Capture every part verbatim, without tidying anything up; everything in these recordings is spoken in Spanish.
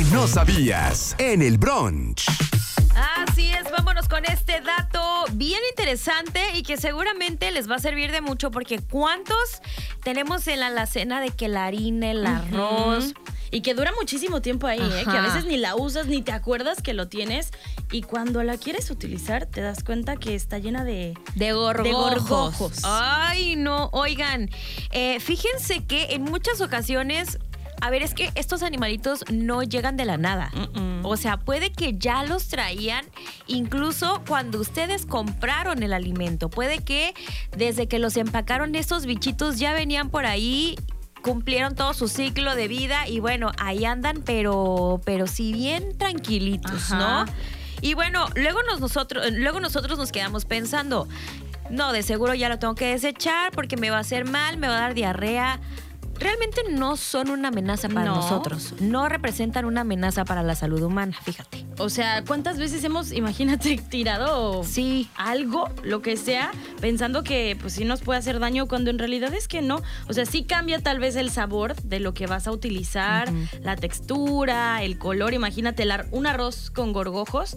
no sabías en el brunch. Así es, vámonos con este dato bien interesante y que seguramente les va a servir de mucho porque ¿cuántos tenemos en la alacena de que la harina, el arroz? Uh-huh. Y que dura muchísimo tiempo ahí, ¿eh? Que a veces ni la usas ni te acuerdas que lo tienes y cuando la quieres utilizar te das cuenta que está llena de... De gorgojos. De gorgojos. Ay, no, oigan, eh, fíjense que en muchas ocasiones... A ver, es que estos animalitos no llegan de la nada. Uh-uh. O sea, puede que ya los traían incluso cuando ustedes compraron el alimento. Puede que desde que los empacaron estos bichitos ya venían por ahí, cumplieron todo su ciclo de vida y bueno, ahí andan, pero, pero sí bien tranquilitos, Ajá. ¿no? Y bueno, luego, nos, nosotros, luego nosotros nos quedamos pensando, no, de seguro ya lo tengo que desechar porque me va a hacer mal, me va a dar diarrea. Realmente no son una amenaza para no. nosotros. No representan una amenaza para la salud humana, fíjate. O sea, ¿cuántas veces hemos, imagínate, tirado sí. algo, lo que sea, pensando que pues sí nos puede hacer daño cuando en realidad es que no? O sea, sí cambia tal vez el sabor de lo que vas a utilizar, uh-huh. la textura, el color. Imagínate el ar- un arroz con gorgojos.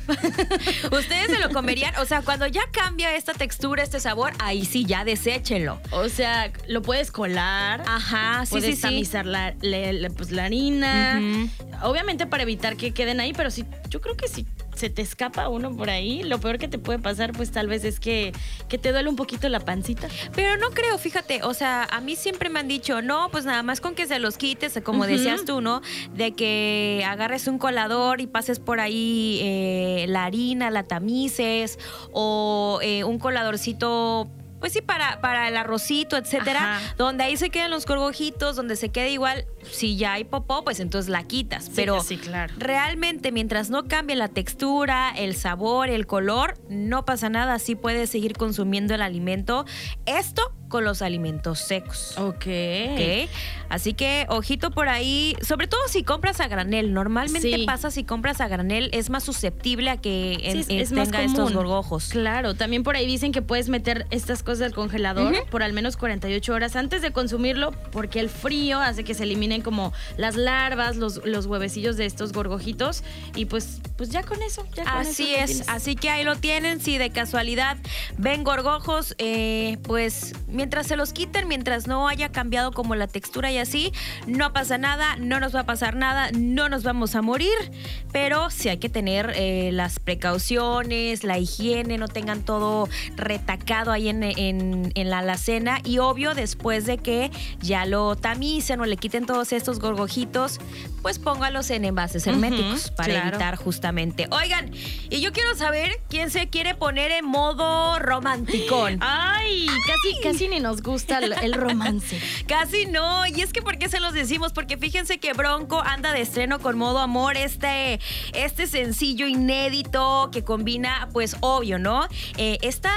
¿Ustedes se lo comerían? O sea, cuando ya cambia esta textura, este sabor, ahí sí ya deséchenlo. O sea, lo puedes colar. Ajá. Sí, puedes sí, tamizar sí. La, la, la, pues, la harina. Uh-huh. Obviamente para evitar que queden ahí, pero sí, yo creo que si se te escapa uno por ahí, lo peor que te puede pasar, pues tal vez es que, que te duele un poquito la pancita. Pero no creo, fíjate, o sea, a mí siempre me han dicho, no, pues nada más con que se los quites, como uh-huh. decías tú, ¿no? De que agarres un colador y pases por ahí eh, la harina, la tamices, o eh, un coladorcito... Pues sí, para, para el arrocito, etcétera, Ajá. donde ahí se quedan los gorgojitos, donde se queda igual, si ya hay popó, pues entonces la quitas. Sí, Pero sí, claro. realmente, mientras no cambie la textura, el sabor, el color, no pasa nada, así puedes seguir consumiendo el alimento. Esto con los alimentos secos. Ok. Ok. Así que, ojito por ahí, sobre todo si compras a granel. Normalmente sí. pasa si compras a granel, es más susceptible a que sí, en, es, en, es tenga estos gorgojos. Claro, también por ahí dicen que puedes meter estas cosas al congelador uh-huh. por al menos cuarenta y ocho horas antes de consumirlo, porque el frío hace que se eliminen como las larvas, los, los huevecillos de estos gorgojitos y pues, pues ya con eso. Ya con así eso es, tienes. Así que ahí lo tienen. Si de casualidad ven gorgojos, eh, pues mientras se los quiten, mientras no haya cambiado como la textura y así, no pasa nada, no nos va a pasar nada, no nos vamos a morir, pero sí hay que tener eh, las precauciones, la higiene, no tengan todo retacado ahí en, en, en la alacena y obvio después de que ya lo tamicen o le quiten todos estos gorgojitos, pues póngalos en envases herméticos uh-huh, para claro. evitar justamente. Oigan, y yo quiero saber quién se quiere poner en modo romanticón. Ay, Ay. casi, casi ni nos gusta el, el romance. Casi no, y es que ¿por qué se los decimos? Porque fíjense que Bronco anda de estreno con Modo Amor, este, este sencillo inédito que combina, pues obvio, ¿no? Eh, esta...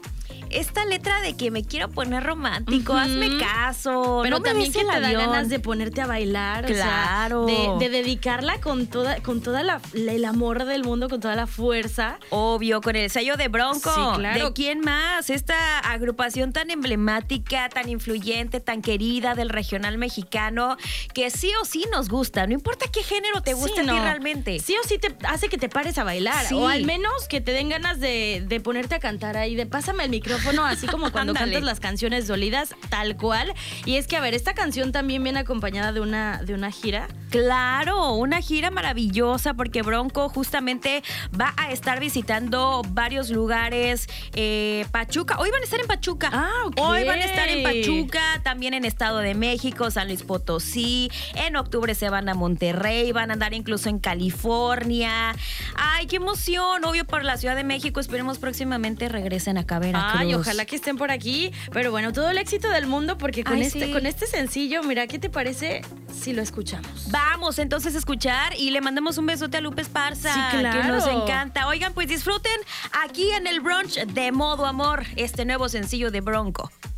Esta letra de que me quiero poner romántico, uh-huh. hazme caso. Pero no también que te da ganas de ponerte a bailar. Claro. O sea, de, de dedicarla con toda, con toda la, el amor del mundo, con toda la fuerza. Obvio, con el sello de Bronco. Sí, claro. ¿De quién más? Esta agrupación tan emblemática, tan influyente, tan querida del regional mexicano, que sí o sí nos gusta. No importa qué género te guste sí, no. a ti realmente. Sí o sí te hace que te pares a bailar. Sí. O al menos que te den ganas de, de ponerte a cantar ahí, de pásame el micrófono. Así como cuando cantas las canciones dolidas, tal cual. Y es que, a ver, esta canción también viene acompañada de una, de una gira. Claro, una gira maravillosa porque Bronco justamente va a estar visitando varios lugares. Eh, Pachuca, hoy van a estar en Pachuca. Ah, ok. Hoy van a estar en Pachuca, también en Estado de México, San Luis Potosí. En octubre se van a Monterrey, van a andar incluso en California. Ay, qué emoción. Obvio, por la Ciudad de México, esperemos próximamente regresen acá a Veracruz. Ay, ojalá que estén por aquí. Pero bueno, todo el éxito del mundo porque con, Ay, este, sí. con este sencillo, mira, ¿qué te parece si lo escuchamos? Vamos entonces a escuchar y le mandamos un besote a Lupe Esparza, sí, claro. que nos encanta. Oigan, pues disfruten aquí en el brunch de Modo Amor, este nuevo sencillo de Bronco.